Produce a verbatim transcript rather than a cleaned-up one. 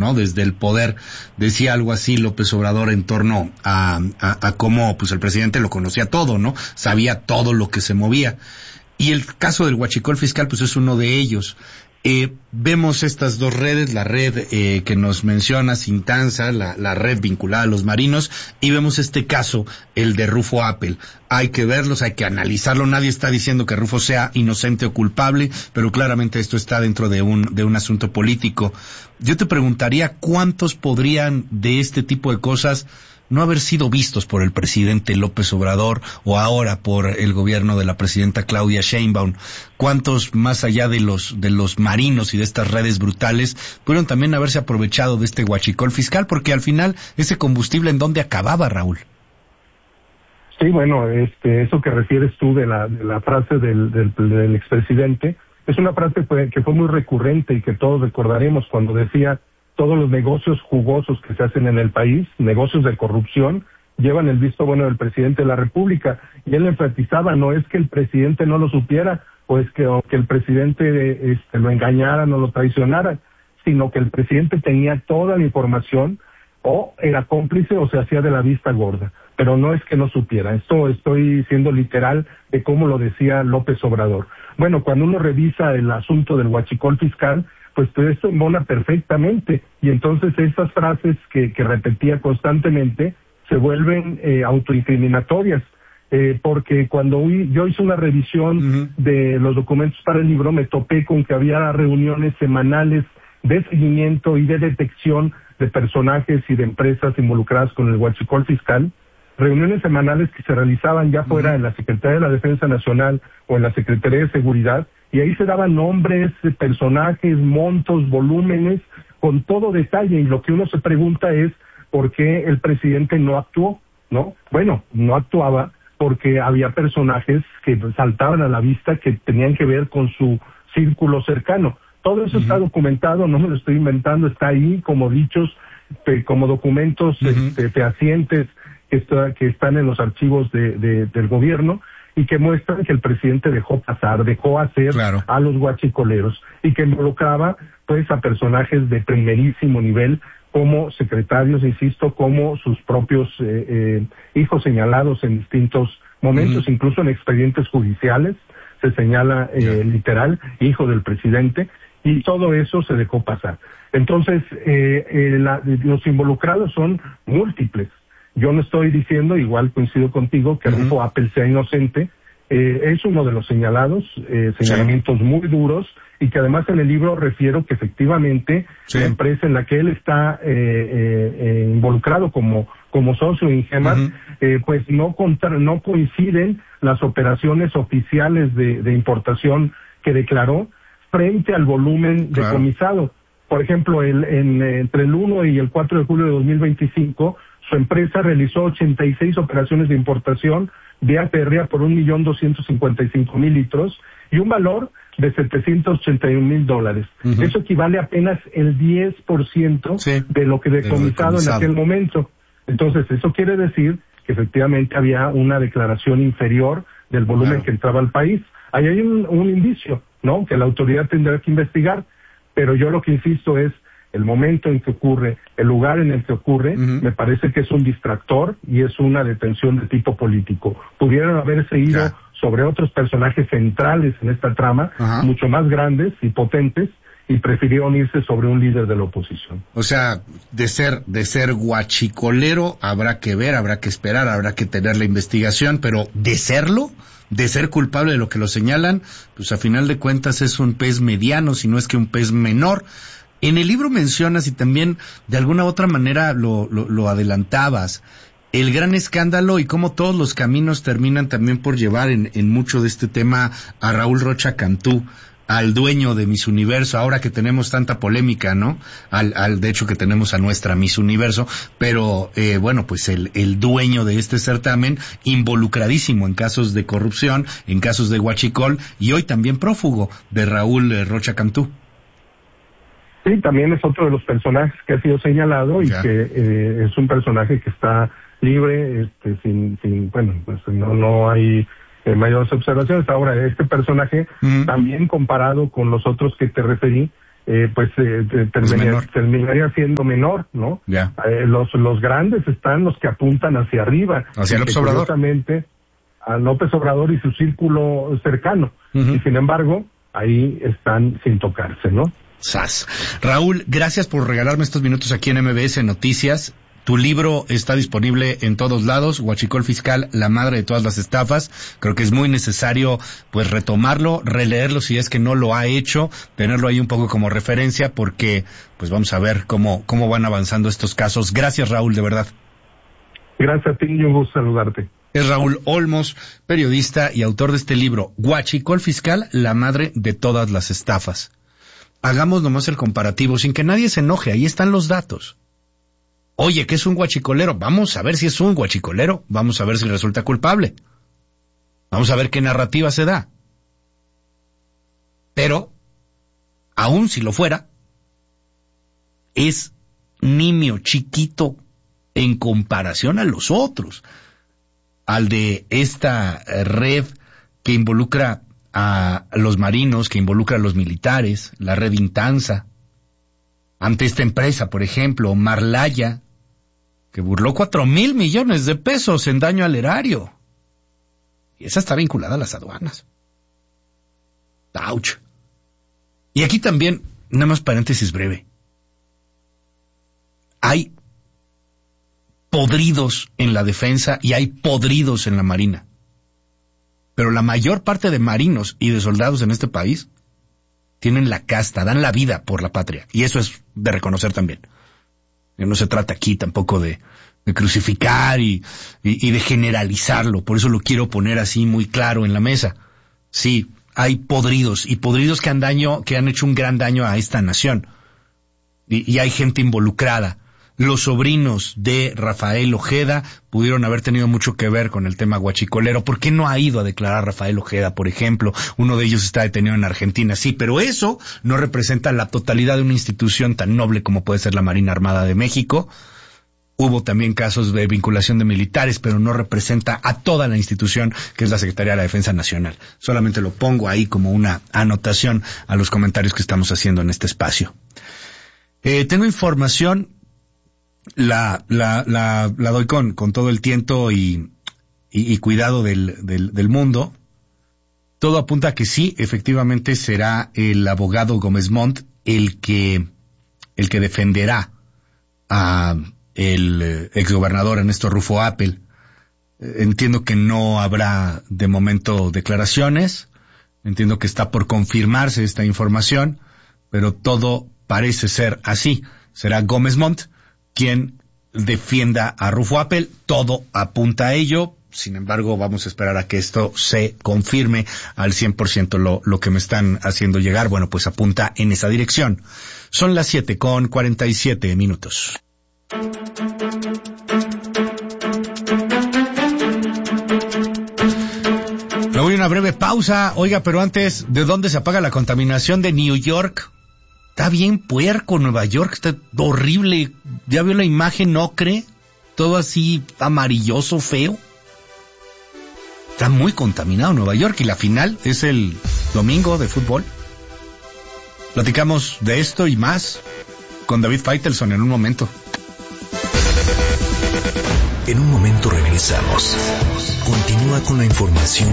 ¿no? Desde el poder. Decía algo así López Obrador en torno a, a, a cómo, pues el presidente lo conocía todo, ¿no? Sabía todo lo que se movía. Y el caso del huachicol fiscal, pues es uno de ellos. Eh, vemos estas dos redes, la red eh, que nos menciona Sintanza, la, la red vinculada a los marinos, y vemos este caso, el de Rufo Appel. Hay que verlos, hay que analizarlo. Nadie está diciendo que Rufo sea inocente o culpable, pero claramente esto está dentro de un de un asunto político. Yo te preguntaría cuántos podrían de este tipo de cosas no haber sido vistos por el presidente López Obrador o ahora por el gobierno de la presidenta Claudia Sheinbaum. ¿Cuántos, más allá de los de los marinos y de estas redes brutales, pudieron también haberse aprovechado de este huachicol fiscal? Porque al final, ese combustible, ¿en dónde acababa, Raúl? Sí, bueno, este, eso que refieres tú de la, de la frase del, del, del expresidente, es una frase que, que fue muy recurrente y que todos recordaremos cuando decía: todos los negocios jugosos que se hacen en el país, negocios de corrupción, llevan el visto bueno del presidente de la República. Y él enfatizaba, no es que el presidente no lo supiera, o es que, o que el presidente este, lo engañara, no lo traicionara, sino que el presidente tenía toda la información, o era cómplice o se hacía de la vista gorda. Pero no es que no supiera. Esto estoy siendo literal de cómo lo decía López Obrador. Bueno, cuando uno revisa el asunto del huachicol fiscal, pues esto embona perfectamente, y entonces esas frases que, que repetía constantemente se vuelven eh, autoincriminatorias, eh, porque cuando yo hice una revisión uh-huh. de los documentos para el libro, me topé con que había reuniones semanales de seguimiento y de detección de personajes y de empresas involucradas con el huachicol fiscal, reuniones semanales que se realizaban ya fuera uh-huh. en la Secretaría de la Defensa Nacional o en la Secretaría de Seguridad, y ahí se daban nombres, personajes, montos, volúmenes, con todo detalle, y lo que uno se pregunta es por qué el presidente no actuó, ¿no? Bueno, no actuaba porque había personajes que saltaban a la vista que tenían que ver con su círculo cercano. Todo eso uh-huh. está documentado, no me lo estoy inventando, está ahí como dichos, eh, como documentos uh-huh. este, fehacientes que, está, que están en los archivos de, de, del gobierno, y que muestran que el presidente dejó pasar, dejó hacer claro. a los huachicoleros, y que involucraba pues a personajes de primerísimo nivel, como secretarios, insisto, como sus propios eh, eh, hijos señalados en distintos momentos, mm. incluso en expedientes judiciales, se señala eh, yeah. literal, hijo del presidente, y todo eso se dejó pasar. Entonces, eh, eh, la, los involucrados son múltiples. Yo no estoy diciendo, igual coincido contigo, que uh-huh. Rufo Appel sea inocente. Eh, es uno de los señalados, eh, señalamientos sí. muy duros, y que además en el libro refiero que efectivamente sí. la empresa en la que él está eh, eh, eh, involucrado como como socio en Ingemas, uh-huh. eh, pues no contra, no coinciden las operaciones oficiales de, de importación que declaró frente al volumen claro. decomisado. Por ejemplo, el, en, entre el uno y el cuatro de julio de dos mil veinticinco, su empresa realizó ochenta y seis operaciones de importación vía férrea por un millón doscientos cincuenta y cinco mil litros y un valor de setecientos ochenta y un mil dólares. Uh-huh. Eso equivale a apenas el diez por ciento sí, de lo que decomisado, de lo decomisado en aquel momento. Entonces, eso quiere decir que efectivamente había una declaración inferior del volumen claro. que entraba al país. Ahí hay un, un indicio, ¿no?, que la autoridad tendrá que investigar, pero yo lo que insisto es el momento en que ocurre, el lugar en el que ocurre, uh-huh. me parece que es un distractor y es una detención de tipo político. Pudieron haberse ido yeah. sobre otros personajes centrales en esta trama, uh-huh. mucho más grandes y potentes, y prefirieron irse sobre un líder de la oposición. O sea, de ser de ser guachicolero habrá que ver, habrá que esperar, habrá que tener la investigación, pero de serlo, de ser culpable de lo que lo señalan, pues a final de cuentas es un pez mediano, si no es que un pez menor. En el libro mencionas, y también de alguna u otra manera lo, lo, lo adelantabas, el gran escándalo y cómo todos los caminos terminan también por llevar en, en mucho de este tema a Raúl Rocha Cantú, al dueño de Miss Universo, ahora que tenemos tanta polémica, ¿no? Al, al de hecho que tenemos a nuestra Miss Universo, pero eh, bueno, pues el, el dueño de este certamen, involucradísimo en casos de corrupción, en casos de huachicol, y hoy también prófugo de Raúl eh, Rocha Cantú. Sí, también es otro de los personajes que ha sido señalado y ya. que eh, es un personaje que está libre, este, sin, sin, bueno, pues no, no hay eh, mayores observaciones. Ahora, este personaje, uh-huh. también comparado con los otros que te referí, eh, pues eh, terminaría, terminaría siendo menor, ¿no? Yeah. Eh, los los grandes están los que apuntan hacia arriba. Hacia López Obrador. A López Obrador y su círculo cercano. Uh-huh. Y sin embargo, ahí están sin tocarse, ¿no? Sas. Raúl, gracias por regalarme estos minutos aquí en M B S Noticias. Tu libro está disponible en todos lados, Huachicol Fiscal, la madre de todas las estafas. Creo que es muy necesario pues retomarlo, releerlo si es que no lo ha hecho, tenerlo ahí un poco como referencia, porque pues vamos a ver cómo, cómo van avanzando estos casos. Gracias, Raúl, de verdad. Gracias a ti y un gusto saludarte. Es Raúl Olmos, periodista y autor de este libro, Huachicol Fiscal, la madre de todas las estafas. Hagamos nomás el comparativo sin que nadie se enoje, ahí están los datos. Oye, ¿qué es un huachicolero? Vamos a ver si es un huachicolero, vamos a ver si resulta culpable. Vamos a ver qué narrativa se da. Pero, aun si lo fuera, es nimio, chiquito, en comparación a los otros. Al de esta red que involucra a los marinos, que involucra a los militares, la red Intanza. Ante esta empresa, por ejemplo, Marlaya, que burló cuatro mil millones de pesos en daño al erario. Y esa está vinculada a las aduanas. ¡Auch! Y aquí también, nada más paréntesis breve. Hay podridos en la defensa y hay podridos en la marina. Pero la mayor parte de marinos y de soldados en este país tienen la casta, dan la vida por la patria. Y eso es de reconocer también. No se trata aquí tampoco de, de crucificar y, y, y de generalizarlo. Por eso lo quiero poner así muy claro en la mesa. Sí, hay podridos y podridos que han daño, que han hecho un gran daño a esta nación. Y, y hay gente involucrada. Los sobrinos de Rafael Ojeda pudieron haber tenido mucho que ver con el tema huachicolero. ¿Por qué no ha ido a declarar Rafael Ojeda, por ejemplo? Uno de ellos está detenido en Argentina, sí, pero eso no representa la totalidad de una institución tan noble como puede ser la Marina Armada de México. Hubo también casos de vinculación de militares, pero no representa a toda la institución que es la Secretaría de la Defensa Nacional. Solamente lo pongo ahí como una anotación a los comentarios que estamos haciendo en este espacio. Eh, tengo información... La, la, la, la doy con, con todo el tiento y, y, y cuidado del, del, del mundo. Todo apunta a que sí, efectivamente será el abogado Gómez Montt el que, el que defenderá a el exgobernador Ernesto Rufo Appel. Entiendo que no habrá de momento declaraciones. Entiendo que está por confirmarse esta información, pero todo parece ser así. Será Gómez Montt quien defienda a Rufo Appel, todo apunta a ello. Sin embargo, vamos a esperar a que esto se confirme al cien por ciento lo, lo que me están haciendo llegar. Bueno, pues apunta en esa dirección. Son las siete con cuarenta y siete minutos. Me voy a una breve pausa. Oiga, pero antes, ¿de dónde se apaga la contaminación de New York? Está bien puerco Nueva York, está horrible. ¿Ya vio la imagen ocre? Todo así amarilloso, feo. Está muy contaminado Nueva York y la final es el domingo de fútbol. Platicamos de esto y más con David Faitelson en un momento. En un momento regresamos. Continúa con la información